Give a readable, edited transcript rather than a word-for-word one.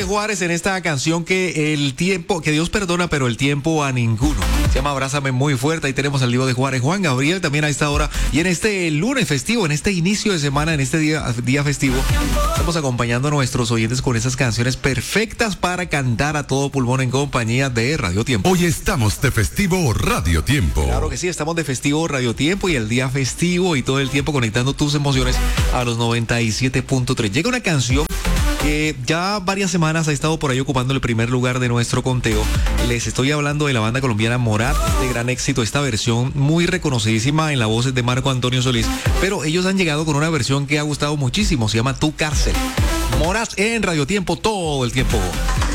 de Juárez en esta canción que Dios perdona, pero el tiempo a ninguno. Se llama Abrázame muy fuerte. Ahí tenemos al Lío de Juárez, Juan Gabriel, también a esta hora. Y en este lunes festivo, en este inicio de semana, en este día festivo, estamos acompañando a nuestros oyentes con esas canciones perfectas para cantar a todo pulmón en compañía de Radio Tiempo. Hoy estamos de festivo Radio Tiempo. Claro que sí, estamos de festivo Radio Tiempo y el día festivo y todo el tiempo conectando tus emociones a los 97.3. Llega una canción que ya varias semanas ha estado por ahí ocupando el primer lugar de nuestro conteo. Les estoy hablando de la banda colombiana Morat, de gran éxito, esta versión muy reconocidísima en la voz de Marco Antonio Solís, pero ellos han llegado con una versión que ha gustado muchísimo, se llama Tu Cárcel. Morat en Radio Tiempo todo el tiempo.